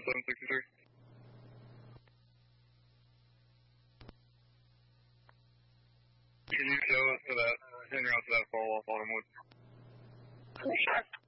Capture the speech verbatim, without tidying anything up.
seven sixty-three. Can you show us to that, en route to that fall off Autumnwood? Sure.